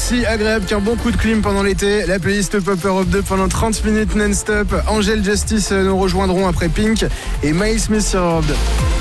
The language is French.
aussi agréable qu'un bon coup de clim pendant l'été. La playlist Pop Europe 2 pendant 30 minutes non-stop. Angel Justice nous rejoindront après Pink et Miles Smith sur Europe 2.